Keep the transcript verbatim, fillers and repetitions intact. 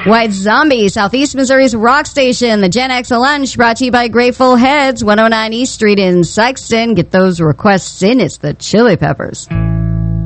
White Zombie, Southeast Missouri's rock station. The Gen X Lunch brought to you by Grateful Heads, one oh nine East Street in Sykeston. Get those requests in. It's the Chili Peppers.